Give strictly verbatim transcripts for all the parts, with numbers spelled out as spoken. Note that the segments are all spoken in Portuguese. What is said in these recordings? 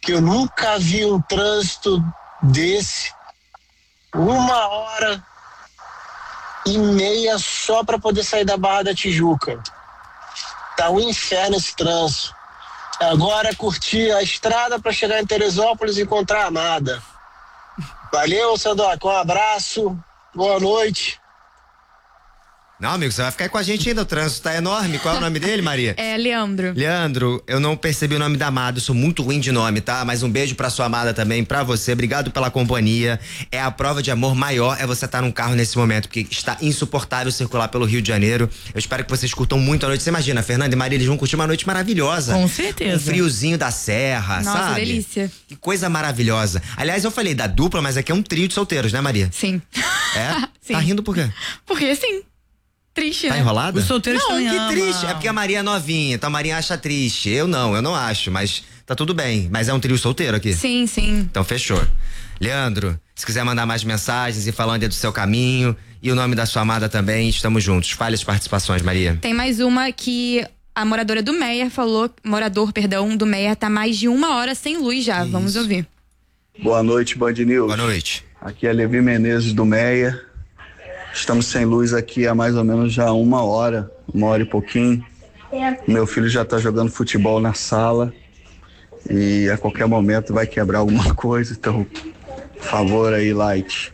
que eu nunca vi um trânsito desse. Uma hora e meia só para poder sair da Barra da Tijuca. Tá um inferno esse trânsito. Agora é curtir a estrada para chegar em Teresópolis e encontrar a amada. Valeu, Sandoca, um abraço, boa noite. Não, amigo, você vai ficar aí com a gente ainda, o trânsito tá enorme. Qual é o nome dele, Maria? É Leandro. Leandro, eu não percebi o nome da amada, eu sou muito ruim de nome, tá? Mas um beijo pra sua amada também, pra você, obrigado pela companhia. É a prova de amor maior, é você estar num carro nesse momento, porque está insuportável circular pelo Rio de Janeiro. Eu espero que vocês curtam muito a noite. Você imagina, Fernanda e Maria, eles vão curtir uma noite maravilhosa. Com certeza. Um friozinho da serra, Nossa, sabe? delícia. Que coisa maravilhosa. Aliás, eu falei da dupla, mas aqui é um trio de solteiros, né, Maria? Sim. É? Sim. Tá rindo por quê? Porque sim. Triste, Tá né? enrolada? Os solteiros Não, também que amam. triste. É porque a Maria é novinha, então a Maria acha triste. Eu não, eu não acho, mas tá tudo bem. Mas é um trio solteiro aqui? Sim, sim. Então fechou. Leandro, se quiser mandar mais mensagens e falando aí do seu caminho e o nome da sua amada também, estamos juntos. Fale as participações, Maria. Tem mais uma que a moradora do Meia falou, morador, perdão, do Meia tá mais de uma hora sem luz já. Isso. Vamos ouvir. Boa noite, Band News. Boa noite. Aqui é Levi Menezes do Meia. Estamos sem luz aqui há mais ou menos já uma hora, uma hora e pouquinho. Meu filho já está jogando futebol na sala e a qualquer momento vai quebrar alguma coisa, então, por favor aí, Light.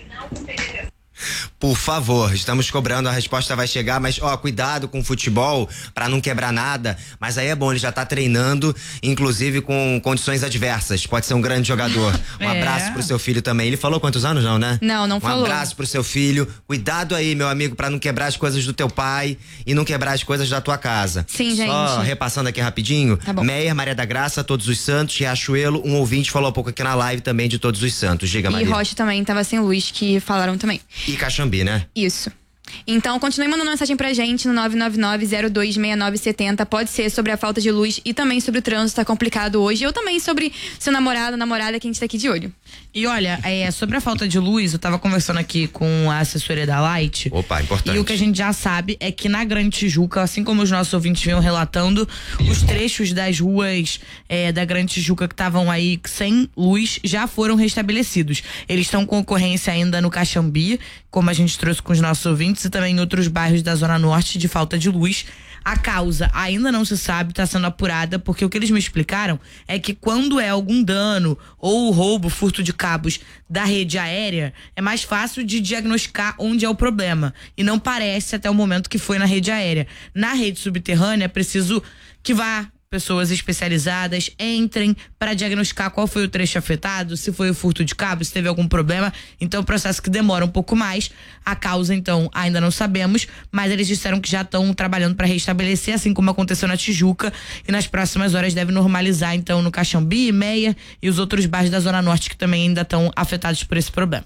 Por favor, estamos cobrando, a resposta vai chegar, mas ó, cuidado com o futebol pra não quebrar nada, mas aí é bom, ele já tá treinando, inclusive com condições adversas, pode ser um grande jogador. Um É. abraço pro seu filho também. Ele falou quantos anos não, né? Não, não um falou. Um abraço pro seu filho, cuidado aí, meu amigo, pra não quebrar as coisas do teu pai e não quebrar as coisas da tua casa. Sim, Só gente. repassando aqui rapidinho, Tá bom. Meia, Maria da Graça, Todos os Santos, Riachuelo, um ouvinte falou há pouco aqui na live também de Todos os Santos, diga, E Maria. Rocha também tava sem luz, que falaram também. E Caxambi, né? Isso. Então, continue mandando mensagem pra gente no nove nove nove zero dois seis nove sete zero. Pode ser sobre a falta de luz e também sobre o trânsito, tá complicado hoje. Ou também sobre seu namorado, namorada, que a gente tá aqui de olho. E olha, é, sobre a falta de luz, eu tava conversando aqui com a assessoria da Light. Opa, importante. E o que a gente já sabe é que na Grande Tijuca, assim como os nossos ouvintes vinham relatando, os trechos das ruas é, da Grande Tijuca que estavam aí sem luz já foram restabelecidos. Eles estão com ocorrência ainda no Caxambi, como a gente trouxe com os nossos ouvintes, e também em outros bairros da Zona Norte de falta de luz. A causa ainda não se sabe, está sendo apurada, porque o que eles me explicaram é que quando é algum dano ou roubo, furto de cabos da rede aérea, é mais fácil de diagnosticar onde é o problema. E não parece até o momento que foi na rede aérea. Na rede subterrânea é preciso que vá pessoas especializadas entrem para diagnosticar qual foi o trecho afetado, se foi o furto de cabo, se teve algum problema. Então, é um processo que demora um pouco mais. A causa, então, ainda não sabemos, mas eles disseram que já estão trabalhando para restabelecer, assim como aconteceu na Tijuca, e nas próximas horas deve normalizar, então, no Caxambi, Meia e os outros bairros da Zona Norte que também ainda estão afetados por esse problema.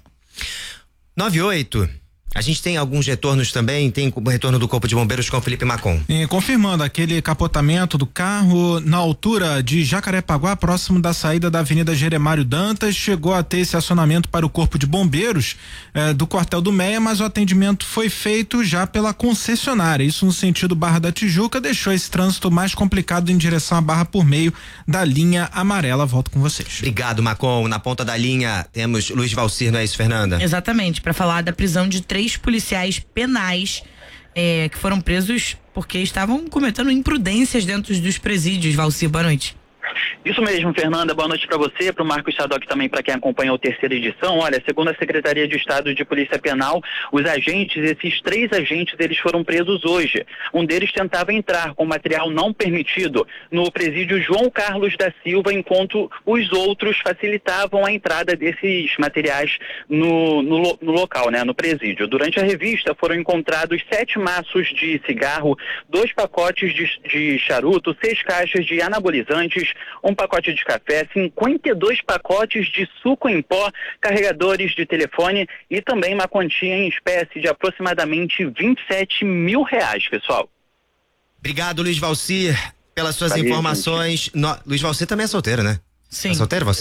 nove oito. A gente tem alguns retornos também, tem o retorno do Corpo de Bombeiros com o Felipe Macon. E confirmando aquele capotamento do carro na altura de Jacarepaguá, próximo da saída da Avenida Jeremário Dantas, chegou a ter esse acionamento para o Corpo de Bombeiros eh, do quartel do Meia, mas o atendimento foi feito já pela concessionária. Isso no sentido Barra da Tijuca, deixou esse trânsito mais complicado em direção à Barra por meio da linha amarela. Volto com vocês. Obrigado, Macon. Na ponta da linha temos Luiz Valcir, não é isso, Fernanda? Exatamente, para falar da prisão de três policiais penais é, que foram presos porque estavam cometendo imprudências dentro dos presídios. Valcir, boa noite. Isso mesmo, Fernanda, boa noite para você, para o Marcos Sadoc também, para quem acompanhou a terceira edição. Olha, segundo a Secretaria de Estado de Polícia Penal, os agentes, esses três agentes, eles foram presos hoje. Um deles tentava entrar com material não permitido no presídio João Carlos da Silva, enquanto os outros facilitavam a entrada desses materiais no, no, no local, né, no presídio. Durante a revista foram encontrados sete maços de cigarro, dois pacotes de, de charuto, seis caixas de anabolizantes, um pacote de café, cinquenta e dois pacotes de suco em pó, carregadores de telefone e também uma quantia em espécie de aproximadamente vinte e sete mil reais, pessoal. Obrigado, Luiz Valcir, pelas suas Valeu, informações. No, Luiz Valcir também é solteiro, né? Sim. É solteiro, você?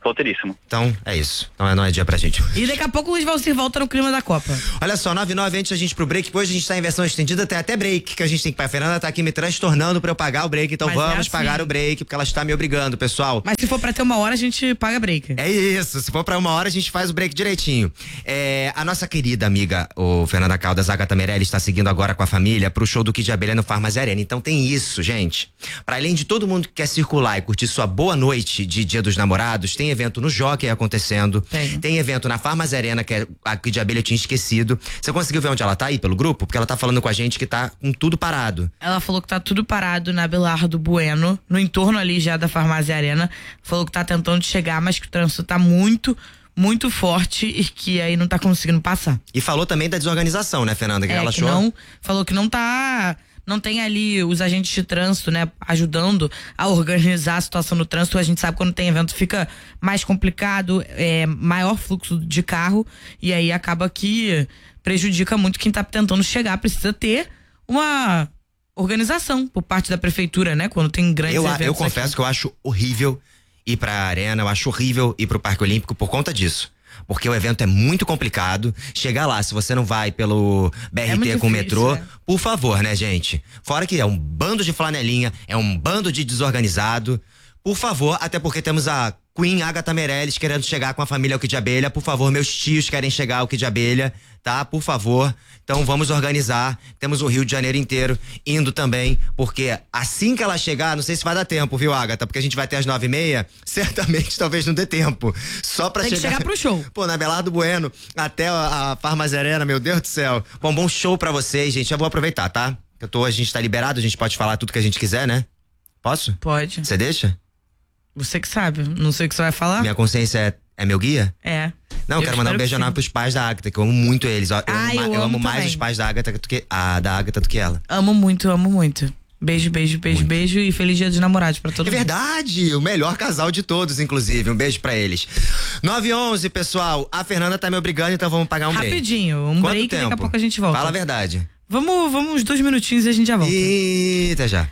solteiríssimo. Então, é isso. Então não é dia pra gente. E daqui a pouco o Luiz Valcir volta no clima da Copa. Olha só, nove e nove, antes da gente ir pro break, hoje a gente tá em versão estendida, tem até break que a gente tem que pagar. A Fernanda tá aqui me transtornando pra eu pagar o break, então Mas vamos é assim. pagar o break, porque ela está me obrigando, pessoal. Mas se for pra ter uma hora, a gente paga break. É isso, se for pra uma hora a gente faz o break direitinho. É, a nossa querida amiga, o Fernanda Caldas, Agatha Meirelles, está seguindo agora com a família pro show do Kid de Abelha no Farmácia Arena. Então tem isso, gente. Pra além de todo mundo que quer circular e curtir sua boa noite de Dia dos Namorados, tem evento no Jockey acontecendo. Tem. Tem evento na Farmácia Arena, que é a Kid de Abelha eu tinha esquecido. Você conseguiu ver onde ela tá aí pelo grupo? Porque ela tá falando com a gente que tá com tudo parado. Ela falou que tá tudo parado na Belardo Bueno, no entorno ali já da Farmácia Arena. Falou que tá tentando chegar, mas que o trânsito tá muito, muito forte e que aí não tá conseguindo passar. E falou também da desorganização, né, Fernanda? Que é, ela que achou. não, falou que não tá, não tem ali os agentes de trânsito, né, ajudando a organizar a situação no trânsito. A gente sabe que quando tem evento fica mais complicado, é maior fluxo de carro e aí acaba que prejudica muito quem tá tentando chegar. Precisa ter uma organização por parte da prefeitura, né, quando tem grandes Eu, eventos. eu confesso aqui. que eu acho horrível ir pra arena, eu acho horrível ir pro Parque Olímpico por conta disso. Porque o evento é muito complicado. Chegar lá, se você não vai pelo B R T É com o difícil, metrô, é. por favor, né, gente? Fora que é um bando de flanelinha, é um bando de desorganizado. Por favor, até porque temos a Queen Agatha Meirelles querendo chegar com a família ao Kid de Abelha. Por favor, meus tios querem chegar ao Kid de Abelha, tá? Por favor. Então vamos organizar. Temos o Rio de Janeiro inteiro indo também, porque assim que ela chegar, não sei se vai dar tempo, viu, Agatha? Porque a gente vai até às nove e meia, certamente talvez não dê tempo. Só pra Tem que chegar... chegar pro show. Pô, na Belardo Bueno, até a, a Farmácia Arena, meu Deus do céu. Bom, bom show pra vocês, gente. Já vou aproveitar, tá? Eu tô, a gente tá liberado, a gente pode falar tudo que a gente quiser, né? Posso? Pode. Você deixa? Você que sabe. Não sei o que você vai falar. Minha consciência é, é meu guia? É. Não, eu quero mandar um beijo enorme pros pais da Agatha, que eu amo muito eles. Eu, Ah, amo, eu eu amo amo mais também. os pais da Agatha do que, a, da Agatha do que ela. Amo muito, amo muito. Beijo, beijo, beijo, Muito. beijo e feliz dia dos namorados pra todo É mundo. verdade, o melhor casal de todos, inclusive. Um beijo pra eles. nove e onze, pessoal. A Fernanda tá me obrigando, então vamos pagar um break. Rapidinho, um Quanto break e tempo? daqui a pouco a gente volta. Fala a verdade. Vamos, vamos uns dois minutinhos e a gente já volta. Eita, já.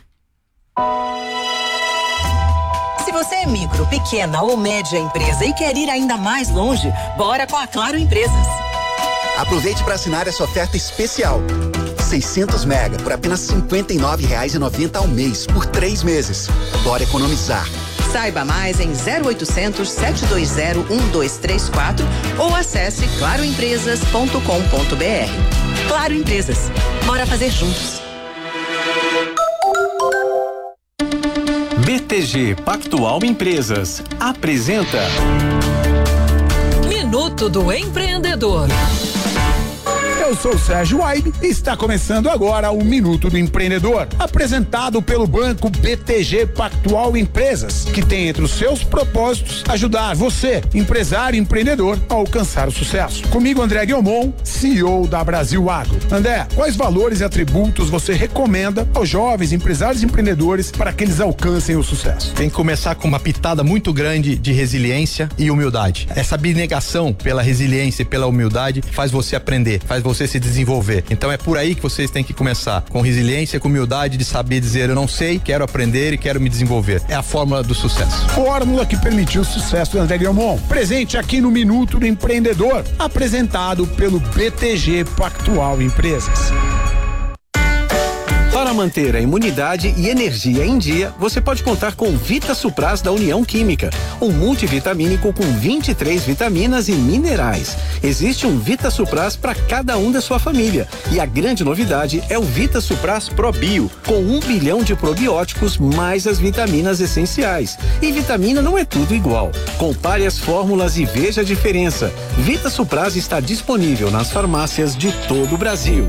Se você é micro, pequena ou média empresa e quer ir ainda mais longe, bora com a Claro Empresas. Aproveite para assinar essa oferta especial. seiscentos mega por apenas cinquenta e nove reais e noventa ao mês por três meses. Bora economizar. Saiba mais em zero oitocentos, sete dois zero, um dois três quatro ou acesse claro empresas ponto com ponto br. Claro Empresas. Bora fazer juntos. B T G Pactual Empresas apresenta Minuto do Empreendedor. Eu sou o Sérgio Waib e está começando agora o Minuto do Empreendedor, apresentado pelo banco B T G Pactual Empresas, que tem entre os seus propósitos ajudar você, empresário e empreendedor, a alcançar o sucesso. Comigo, André Guilmon, C E O da Brasil Agro. André, quais valores e atributos você recomenda aos jovens empresários e empreendedores para que eles alcancem o sucesso? Tem que começar com uma pitada muito grande de resiliência e humildade. Essa abnegação pela resiliência e pela humildade faz você aprender, faz você se desenvolver. Então é por aí que vocês têm que começar, com resiliência, com humildade de saber dizer eu não sei, quero aprender e quero me desenvolver. É a fórmula do sucesso. Fórmula que permitiu o sucesso do André Guilmon. Presente aqui no Minuto do Empreendedor, apresentado pelo B T G Pactual Empresas. Para manter a imunidade e energia em dia, você pode contar com Vita Supras da União Química, um multivitamínico com vinte e três vitaminas e minerais. Existe um Vita Supras para cada um da sua família. E a grande novidade é o Vita Supras Pro Bio, com um bilhão de probióticos mais as vitaminas essenciais. E vitamina não é tudo igual. Compare as fórmulas e veja a diferença. Vita Supras está disponível nas farmácias de todo o Brasil.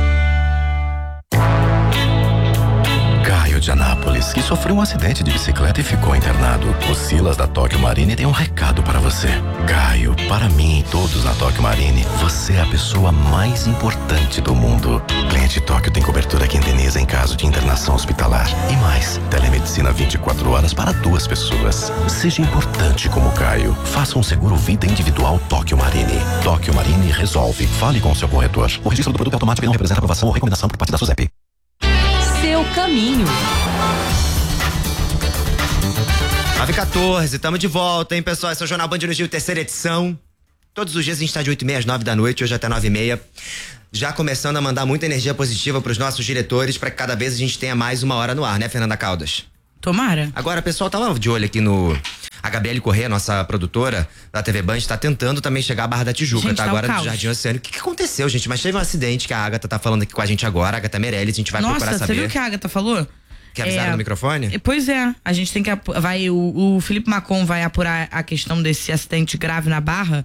De Anápolis, que sofreu um acidente de bicicleta e ficou internado. O Silas da Tóquio Marine tem um recado para você. Caio, para mim e todos na Tóquio Marine, você é a pessoa mais importante do mundo. Cliente Tóquio tem cobertura que indeniza em caso de internação hospitalar. E mais, telemedicina vinte e quatro horas para duas pessoas. Seja importante como Caio. Faça um seguro vida individual Tóquio Marine. Tóquio Marine resolve. Fale com o seu corretor. O registro do produto automático não representa aprovação ou recomendação por parte da SUSEP. Seu caminho. nove e quatorze, tamo de volta, hein, pessoal? Esse é o Jornal Band News Rio, terceira edição. Todos os dias a gente tá de oito e meia às nove da noite, hoje até nove e meia. Já começando a mandar muita energia positiva pros nossos diretores para que cada vez a gente tenha mais uma hora no ar, né, Fernanda Caldas? Tomara. Agora, pessoal, tava de olho aqui no... A Gabriele Corrêa, nossa produtora da T V Band, tá tentando também chegar à Barra da Tijuca, Gente, tá? tá um Agora do caos. Jardim Oceânico. O que, que aconteceu, gente? Mas teve um acidente que a Agatha tá falando aqui com a gente agora, a Agatha Meirelles, a gente vai procurar Nossa, saber. você viu o que a Agatha falou? Que avisaram É, no microfone? Pois é, a gente tem que apu- vai o, o Felipe Macon vai apurar a questão desse acidente grave na Barra,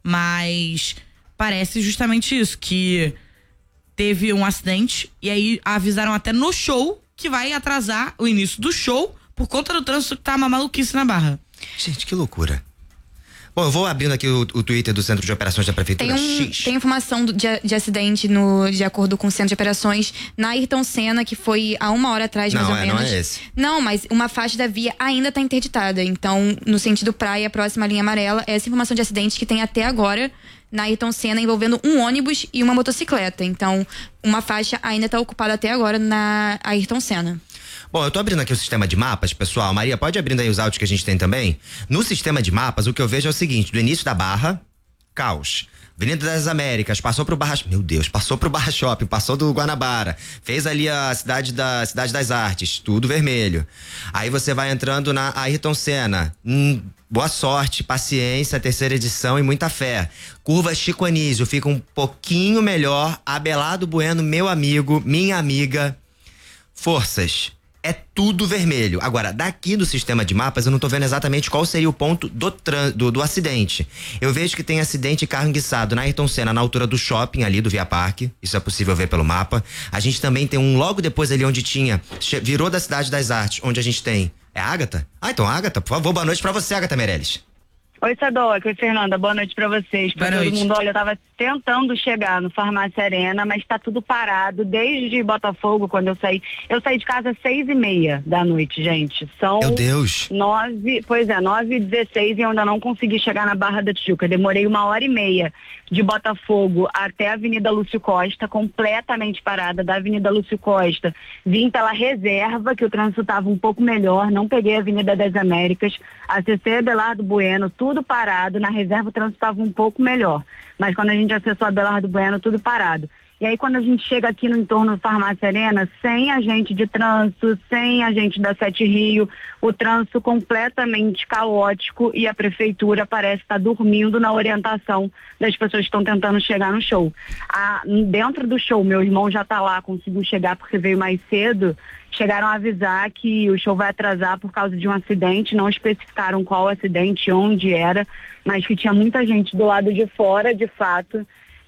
mas parece justamente isso, que teve um acidente e aí avisaram até no show que vai atrasar o início do show por conta do trânsito que tá uma maluquice na Barra. Gente, que loucura. Bom, eu vou abrindo aqui o, o Twitter do Centro de Operações da Prefeitura Tem, um, X. tem informação do- de, de acidente no, de acordo com o Centro de Operações na Ayrton Senna, que foi há uma hora atrás, mais Não, ou é, menos. não é esse. Não, mas uma faixa da via ainda está interditada. Então, no sentido praia, próxima à linha amarela, essa informação de acidente que tem até agora na Ayrton Senna envolvendo um ônibus e uma motocicleta. Então, uma faixa ainda está ocupada até agora na Ayrton Senna. Bom, eu tô abrindo aqui o sistema de mapas, pessoal. Maria, pode abrindo aí os áudios que a gente tem também? No sistema de mapas, o que eu vejo é o seguinte: do início da Barra, caos. Avenida das Américas, passou pro Barra... Meu Deus, passou pro Barra Shopping, passou do Guanabara, fez ali a cidade, da, cidade das Artes, tudo vermelho. Aí você vai entrando na Ayrton Senna. Hum, boa sorte, paciência, terceira edição e muita fé. Curva Chico Anísio fica um pouquinho melhor. Abelardo Bueno, meu amigo, minha amiga. Forças. É tudo vermelho. Agora, daqui do sistema de mapas, eu não tô vendo exatamente qual seria o ponto do, tran- do, do acidente. Eu vejo que tem acidente de carro enguiçado na Ayrton Senna, na altura do shopping ali, do Via Parque. Isso é possível ver pelo mapa. A gente também tem um logo depois ali onde tinha, che- virou da Cidade das Artes, onde a gente tem. É a Agatha? Ah, então, Agatha, por favor, boa noite pra você, Agatha Meirelles. Oi, Sadoc, oi, Fernanda, boa noite pra vocês. Pra Boa todo noite. mundo, olha, eu tava tentando chegar no Farmácia Arena, mas tá tudo parado desde Botafogo, quando eu saí. Eu saí de casa às seis e meia da noite, gente. São Meu Deus. nove, pois é, nove e dezesseis e eu ainda não consegui chegar na Barra da Tijuca. Demorei uma hora e meia de Botafogo até a Avenida Lúcio Costa, completamente parada, da Avenida Lúcio Costa. Vim pela reserva, que o trânsito estava um pouco melhor, não peguei a Avenida das Américas, acessei Abelardo Bueno, tudo parado, na reserva o trânsito estava um pouco melhor. Mas quando a gente acessou Abelardo Bueno, tudo parado. E aí quando a gente chega aqui no entorno do Farmácia Arena, sem agente de trânsito, sem agente da Sete Rio, o trânsito completamente caótico e a prefeitura parece estar dormindo na orientação das pessoas que estão tentando chegar no show. Ah, dentro do show, meu irmão já está lá, conseguiu chegar porque veio mais cedo, chegaram a avisar que o show vai atrasar por causa de um acidente, não especificaram qual acidente, onde era, mas que tinha muita gente do lado de fora, de fato,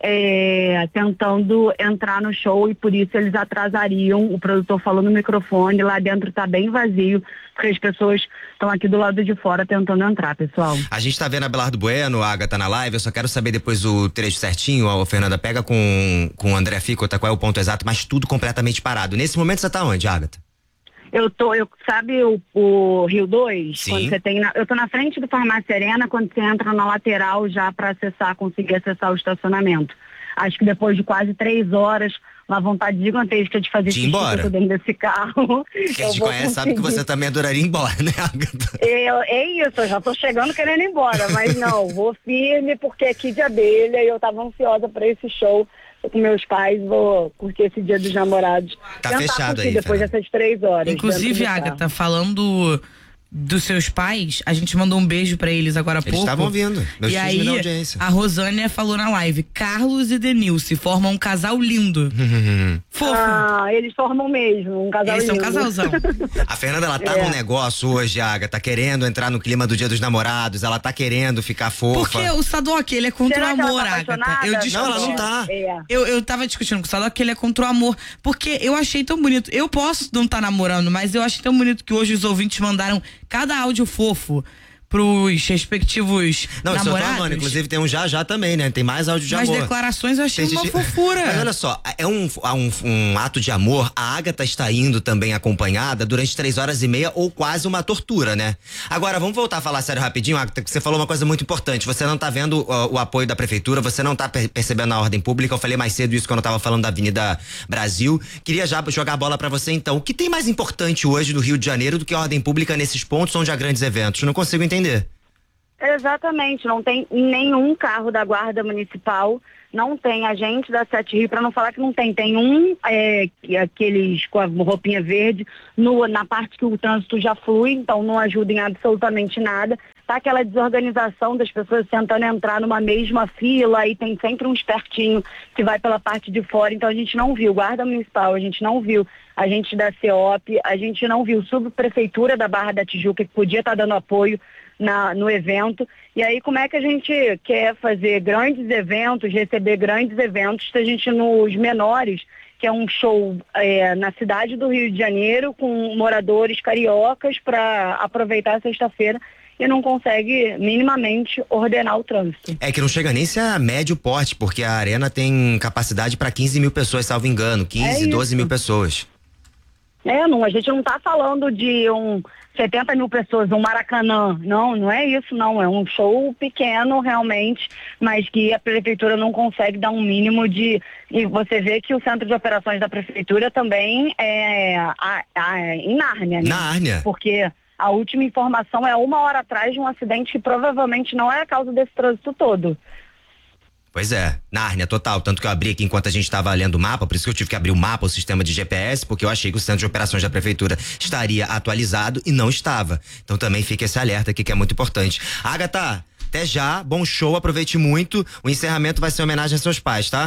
É, tentando entrar no show e por isso eles atrasariam. O produtor falou no microfone, lá dentro tá bem vazio, porque as pessoas estão aqui do lado de fora tentando entrar, pessoal. A gente tá vendo a Abelardo Bueno, a Agatha na live, eu só quero saber depois o trecho certinho, ó, Fernanda, pega com, com o André Ficota qual é o ponto exato, mas tudo completamente parado. Nesse momento você tá onde, Agatha? Eu tô, eu, sabe o, o Rio dois? Sim. Quando você tem, na, eu tô na frente do Farmácia Arena, quando você entra na lateral já para acessar, conseguir acessar o estacionamento. Acho que depois de quase três horas, uma vontade gigantesca de fazer De ir xixi embora. que eu tô dentro desse carro. Quem Eu te vou conhece sabe que conseguir. você também adoraria ir embora, né, Agatha? Eu, é isso, eu já tô chegando querendo ir embora, mas não, vou firme porque aqui de abelha e eu tava ansiosa para esse show. Tô com meus pais, vou curtir esse dia dos namorados. Tá Tentar fechado curtir aí, depois Fernanda. dessas três horas. Inclusive, dentro do carro. Agatha, falando dos seus pais, a gente mandou um beijo pra eles agora há Eles pouco. estavam ouvindo, meus E filhos aí, me dão audiência. a Rosânia falou na live, Carlos e Denilce formam um casal lindo. Fofo. Ah, eles formam mesmo um casal Eles são lindo. casalzão. A Fernanda, ela tá É. num negócio hoje, Agatha, tá querendo entrar no clima do Dia dos Namorados, ela tá querendo ficar fofa. Porque o Sadoc, ele é contra Será o que ela amor, tá Agatha. apaixonada? Eu discuti. Não, ela não tá. É. Eu, eu tava discutindo com o Sadoc que ele é contra o amor. Porque eu achei tão bonito. Eu posso não estar namorando, mas eu achei tão bonito que hoje os ouvintes mandaram cada áudio fofo. pros respectivos Não, isso eu tô namorados. amando. Inclusive tem um já já também, né? Tem mais áudio de Mas amor. declarações eu achei Tem uma gente- fofura. Mas olha só, é um, um, um ato de amor. A Agatha está indo também acompanhada durante três horas e meia ou quase uma tortura, né? Agora, vamos voltar a falar sério rapidinho, Agatha, que você falou uma coisa muito importante. Você não tá vendo uh, o apoio da prefeitura, você não tá per- percebendo a ordem pública. Eu falei mais cedo isso quando eu tava falando da Avenida Brasil. Queria já jogar a bola pra você então. O que tem mais importante hoje no Rio de Janeiro do que a ordem pública nesses pontos onde há grandes eventos? Não consigo entender. Exatamente, não tem nenhum carro da Guarda Municipal, não tem agente da Sete Rio, para não falar que não tem, tem um, é, aqueles com a roupinha verde, no, na parte que o trânsito já flui, então não ajuda em absolutamente nada. Tá aquela desorganização das pessoas tentando entrar numa mesma fila e tem sempre um espertinho que vai pela parte de fora, então a gente não viu Guarda Municipal, a gente não viu agente da C E O P, a gente não viu subprefeitura da Barra da Tijuca que podia estar dando apoio Na, no evento. E aí como é que a gente quer fazer grandes eventos, receber grandes eventos, se a gente nos menores, que é um show é, na cidade do Rio de Janeiro com moradores cariocas para aproveitar a sexta-feira e não consegue minimamente ordenar o trânsito. É que não chega nem se a médio porte, porque a arena tem capacidade para quinze mil pessoas, salvo engano, quinze, É doze mil pessoas. É, não, a gente não está falando de um setenta mil pessoas, um Maracanã, não, não é isso não, é um show pequeno realmente, mas que a prefeitura não consegue dar um mínimo de, e você vê que o centro de operações da prefeitura também é a, a, em Nárnia, né? Nárnia. Porque a última informação é uma hora atrás de um acidente que provavelmente não é a causa desse trânsito todo. Pois é, Nárnia total, tanto que eu abri aqui enquanto a gente estava lendo o mapa, por isso que eu tive que abrir o mapa, o sistema de G P S, porque eu achei que o centro de operações da prefeitura estaria atualizado e não estava. Então também fica esse alerta aqui que é muito importante. Agatha, até já, bom show, aproveite muito, o encerramento vai ser em homenagem aos seus pais, tá?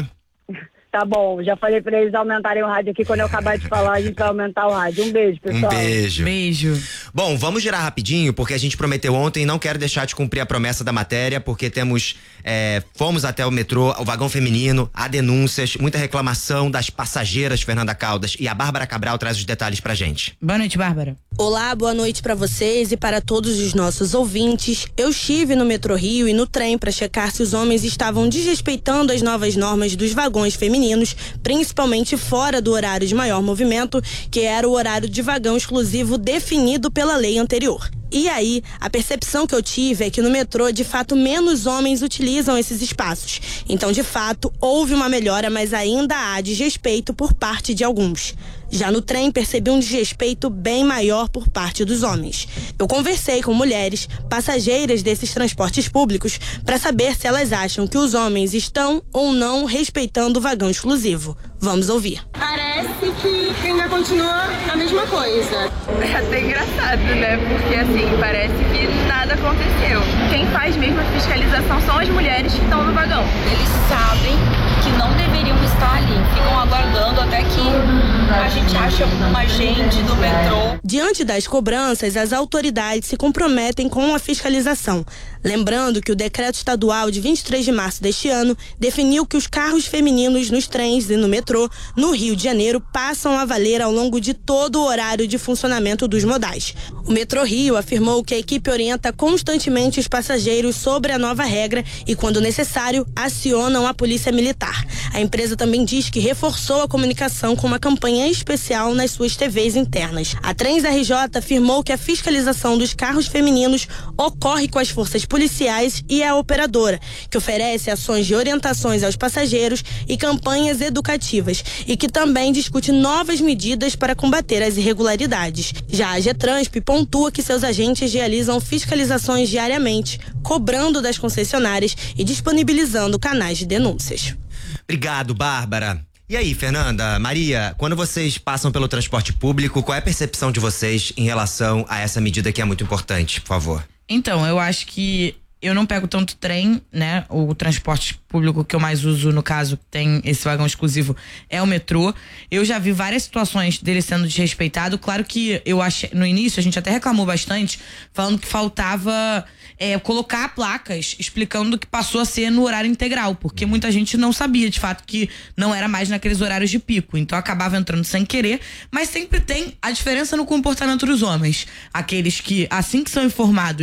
Tá bom, já falei pra eles aumentarem o rádio aqui, quando eu acabar de falar a gente vai aumentar o rádio. Um beijo, pessoal. Um beijo. Beijo. Bom, vamos girar rapidinho, porque a gente prometeu ontem e não quero deixar de cumprir a promessa da matéria, porque temos, é, fomos até o metrô, o vagão feminino, há denúncias, muita reclamação das passageiras, Fernanda Caldas, e a Bárbara Cabral traz os detalhes pra gente. Boa noite, Bárbara. Olá, boa noite para vocês e para todos os nossos ouvintes. Eu estive no Metrô Rio e no trem para checar se os homens estavam desrespeitando as novas normas dos vagões femininos, principalmente fora do horário de maior movimento, que era o horário de vagão exclusivo definido pela lei anterior. E aí, a percepção que eu tive é que no metrô, de fato, menos homens utilizam esses espaços. Então, de fato, houve uma melhora, mas ainda há desrespeito por parte de alguns. Já no trem, percebi um desrespeito bem maior por parte dos homens. Eu conversei com mulheres, passageiras desses transportes públicos, para saber se elas acham que os homens estão ou não respeitando o vagão exclusivo. Vamos ouvir. Parece que ainda continua a mesma coisa. É até engraçado, né? Porque assim, parece que nada aconteceu. Quem faz mesmo a fiscalização são as mulheres que estão no vagão. Eles sabem que não deveriam estar ali, ficam aguardando até que a gente acha um agente do metrô. Diante das cobranças, as autoridades se comprometem com a fiscalização. Lembrando que o decreto estadual de vinte e três de março deste ano definiu que os carros femininos nos trens e no metrô, no Rio de Janeiro, passam a valer ao longo de todo o horário de funcionamento dos modais. O Metrô Rio afirmou que a equipe orienta constantemente os passageiros sobre a nova regra e, quando necessário, acionam a Polícia Militar. A empresa também diz que reforçou a comunicação com uma campanha especial nas suas T Vs internas. A Trens R J afirmou que a fiscalização dos carros femininos ocorre com as forças policiais e a operadora, que oferece ações de orientações aos passageiros e campanhas educativas, e que também discute novas medidas para combater as irregularidades. Já a Getransp pontua que seus agentes realizam fiscalizações diariamente, cobrando das concessionárias e disponibilizando canais de denúncias. Obrigado, Bárbara. E aí, Fernanda, Maria, quando vocês passam pelo transporte público, qual é a percepção de vocês em relação a essa medida que é muito importante, por favor? Então, eu acho que eu não pego tanto trem, né? O transporte público que eu mais uso, no caso, tem esse vagão exclusivo, é o metrô. Eu já vi várias situações dele sendo desrespeitado. Claro que eu achei, no início, a gente até reclamou bastante, falando que faltava é, colocar placas explicando que passou a ser no horário integral, porque muita gente não sabia, de fato, que não era mais naqueles horários de pico. Então acabava entrando sem querer, mas sempre tem a diferença no comportamento dos homens. Aqueles que, assim que são informados,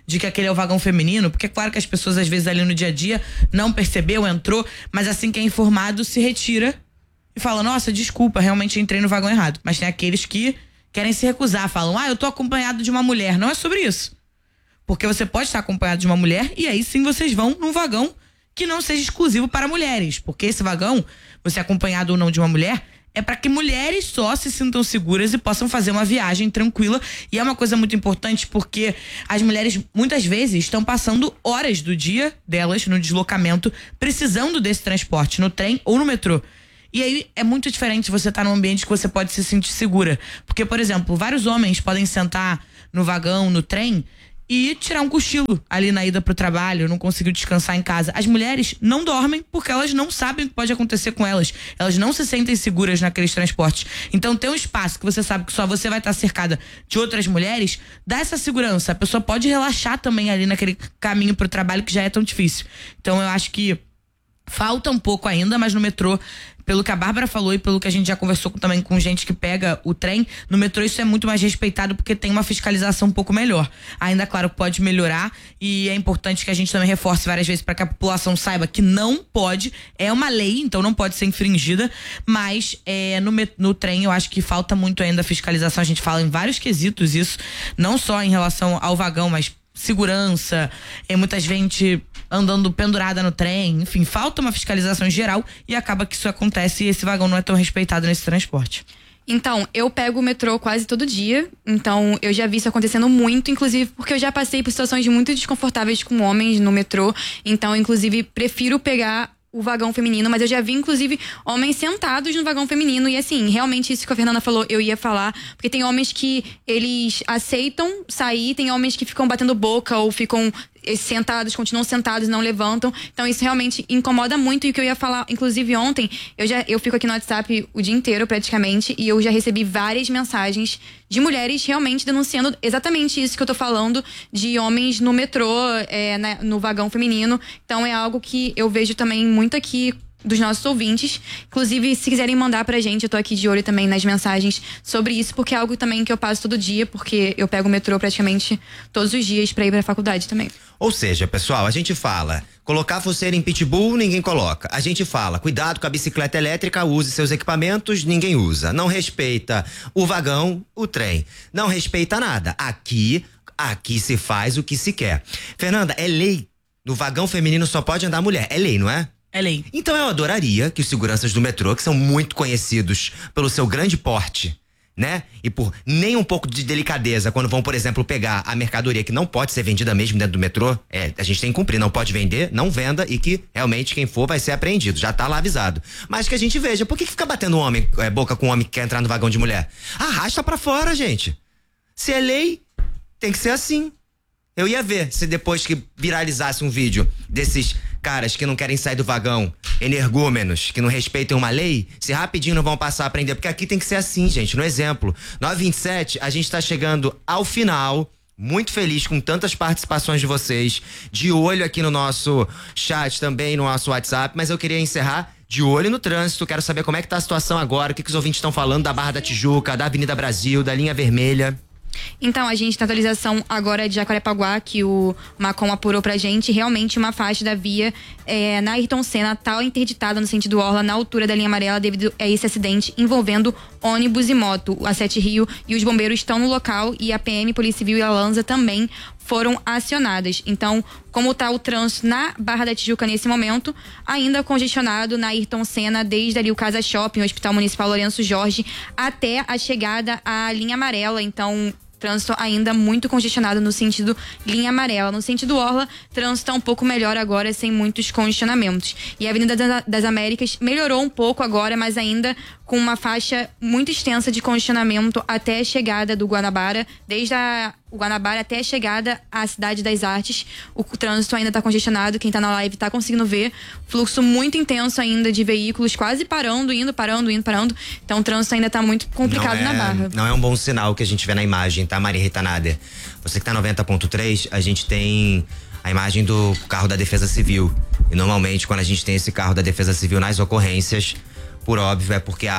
de que aquele é o vagão feminino, porque é claro que as pessoas às vezes ali no dia a dia não percebeu, entrou, mas assim que é informado se retira e fala, nossa, desculpa, realmente entrei no vagão errado. Mas tem aqueles que querem se recusar, falam, ah, eu tô acompanhado de uma mulher. Não é sobre isso. Porque você pode estar acompanhado de uma mulher e aí sim vocês vão num vagão que não seja exclusivo para mulheres. Porque esse vagão, você acompanhado ou não de uma mulher, é para que mulheres só se sintam seguras e possam fazer uma viagem tranquila. E é uma coisa muito importante porque as mulheres muitas vezes estão passando horas do dia delas no deslocamento, precisando desse transporte, no trem ou no metrô. E aí é muito diferente você estar num ambiente que você pode se sentir segura. Porque, por exemplo, vários homens podem sentar no vagão, no trem, e tirar um cochilo ali na ida pro trabalho, não conseguiu descansar em casa. As mulheres não dormem porque elas não sabem o que pode acontecer com elas. Elas não se sentem seguras naqueles transportes. Então ter um espaço que você sabe que só você vai estar cercada de outras mulheres, dá essa segurança. A pessoa pode relaxar também ali naquele caminho pro trabalho que já é tão difícil. Então eu acho que falta um pouco ainda, mas no metrô, pelo que a Bárbara falou e pelo que a gente já conversou com, também com gente que pega o trem, no metrô isso é muito mais respeitado porque tem uma fiscalização um pouco melhor. Ainda, claro, pode melhorar e é importante que a gente também reforce várias vezes para que a população saiba que não pode, é uma lei, então não pode ser infringida, mas é, no, no trem eu acho que falta muito ainda a fiscalização. A gente fala em vários quesitos isso, não só em relação ao vagão, mas segurança, é muita gente andando pendurada no trem, enfim, falta uma fiscalização geral e acaba que isso acontece e esse vagão não é tão respeitado nesse transporte. Então, eu pego o metrô quase todo dia, então eu já vi isso acontecendo muito, inclusive porque eu já passei por situações muito desconfortáveis com homens no metrô, então inclusive prefiro pegar o vagão feminino, mas eu já vi, inclusive, homens sentados no vagão feminino e, assim, realmente isso que a Fernanda falou, eu ia falar, porque tem homens que eles aceitam sair, tem homens que ficam batendo boca ou ficam sentados, continuam sentados, não levantam, então isso realmente incomoda muito. E o que eu ia falar, inclusive ontem, eu já eu fico aqui no WhatsApp o dia inteiro praticamente e eu já recebi várias mensagens de mulheres realmente denunciando exatamente isso que eu tô falando, de homens no metrô, é, na, no vagão feminino. Então é algo que eu vejo também muito aqui dos nossos ouvintes. Inclusive, se quiserem mandar pra gente, eu tô aqui de olho também nas mensagens sobre isso, porque é algo também que eu passo todo dia, porque eu pego o metrô praticamente todos os dias pra ir pra faculdade também. Ou seja, pessoal, a gente fala, colocar foceira em pitbull, ninguém coloca. A gente fala, cuidado com a bicicleta elétrica, use seus equipamentos, ninguém usa. Não respeita o vagão, o trem. Não respeita nada. Aqui, aqui se faz o que se quer. Fernanda, é lei. No vagão feminino só pode andar mulher. É lei, não é? É lei. Então eu adoraria que os seguranças do metrô, que são muito conhecidos pelo seu grande porte, né? E por nem um pouco de delicadeza quando vão, por exemplo, pegar a mercadoria que não pode ser vendida mesmo dentro do metrô, é, a gente tem que cumprir, não pode vender, não venda e que realmente quem for vai ser apreendido, já tá lá avisado. Mas que a gente veja, por que, que fica batendo homem, é, boca com homem que quer entrar no vagão de mulher? Arrasta pra fora, gente. Se é lei, tem que ser assim. Eu ia ver se depois que viralizasse um vídeo desses caras que não querem sair do vagão, energúmenos, que não respeitam uma lei, se rapidinho não vão passar a aprender, porque aqui tem que ser assim, gente, no exemplo. nove vinte e sete, a gente tá chegando ao final, muito feliz com tantas participações de vocês, de olho aqui no nosso chat também, no nosso WhatsApp, mas eu queria encerrar de olho no trânsito, quero saber como é que tá a situação agora, o que, que os ouvintes estão falando da Barra da Tijuca, da Avenida Brasil, da linha vermelha. Então, a gente, na atualização agora de Jacarepaguá, que o Macom apurou pra gente, realmente uma faixa da via é, na Ayrton Senna tá interditada no sentido Orla, na altura da linha amarela, devido a esse acidente envolvendo ônibus e moto. A Sete Rio e os bombeiros estão no local e a P M, Polícia Civil e a Lanza também foram acionadas. Então, como tá o trânsito na Barra da Tijuca nesse momento, ainda congestionado na Ayrton Senna, desde ali o Casa Shopping, o Hospital Municipal Lourenço Jorge, até a chegada à linha amarela. Então, trânsito ainda muito congestionado no sentido linha amarela. No sentido Orla, trânsito tá um pouco melhor agora, sem muitos congestionamentos. E a Avenida das Américas melhorou um pouco agora, mas ainda com uma faixa muito extensa de congestionamento até a chegada do Guanabara, desde a o Guanabara até a chegada à Cidade das Artes. O trânsito ainda está congestionado, quem está na live está conseguindo ver. Fluxo muito intenso ainda de veículos, quase parando, indo, parando, indo, parando. Então o trânsito ainda está muito complicado é, na Barra. Não é um bom sinal que a gente vê na imagem, tá, Maria Rita Nader? Você que tá noventa ponto três, a gente tem a imagem do carro da Defesa Civil. E normalmente quando a gente tem esse carro da Defesa Civil nas ocorrências, por óbvio, é porque há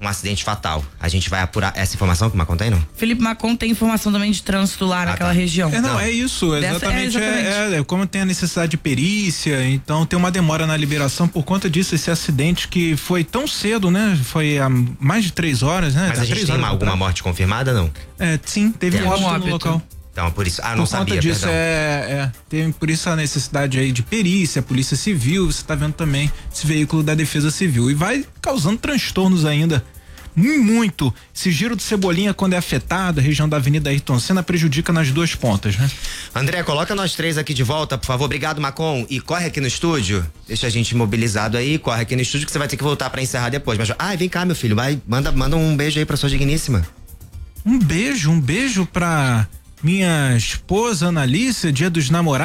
um acidente fatal. A gente vai apurar essa informação que o Macon tem, não? Felipe Macon tem informação também de trânsito lá ah, naquela tá. região. É, não, não, é isso, exatamente. É, exatamente. É, é, como tem a necessidade de perícia, então tem uma demora na liberação por conta disso, esse acidente que foi tão cedo, né? Foi há mais de três horas, né? Mas a gente tem uma, alguma morte confirmada, não? É, sim, teve um óbito no local. Então, por isso, ah, não por sabia, conta disso, perdão. é, é, tem por isso a necessidade aí de perícia, polícia civil, você tá vendo também esse veículo da defesa civil e vai causando transtornos ainda. Muito. Esse giro de Cebolinha, quando é afetado, a região da Avenida Ayrton Senna prejudica nas duas pontas, né? André, coloca nós três aqui de volta, por favor. Obrigado, Macon. E corre aqui no estúdio. Deixa a gente imobilizado aí. Corre aqui no estúdio que você vai ter que voltar pra encerrar depois. Mas, ai, vem cá, meu filho. Vai, manda, manda um beijo aí pra sua digníssima. Um beijo, um beijo pra minha esposa, Analícia, dia dos namorados.